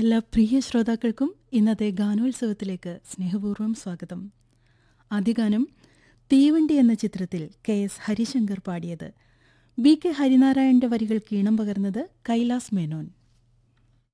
എല്ലാ പ്രിയ ശ്രോതാക്കൾക്കും ഇന്നത്തെ ഗാനോത്സവത്തിലേക്ക് സ്നേഹപൂർവ്വം സ്വാഗതം. ആദ്യ ഗാനം തീവണ്ടി എന്ന ചിത്രത്തിൽ KS ഹരിശങ്കർ പാടിയത്. BK ഹരിനാരായണന്റെ വരികൾക്ക് ഈണം പകർന്നത് കൈലാസ് മേനോൻ.